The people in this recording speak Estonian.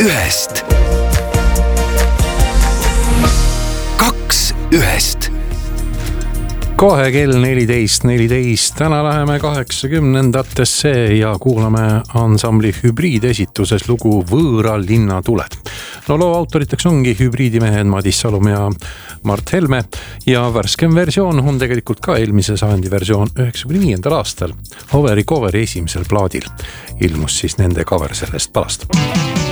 ühest. Kaks ühest. Kohe kell 14.14. Täna läheme 80-ndatesse ja kuulame ansambli Hübriid esituses lugu Võõra linna tuled. No loo autoriteks ongi hübriidimehed Madis Salum ja Mart Helme ja värskem versioon on tegelikult ka eelmise sajandi versioon 95. aastal. Hoveri Coveri esimesel plaadil ilmus siis nende cover sellest palast.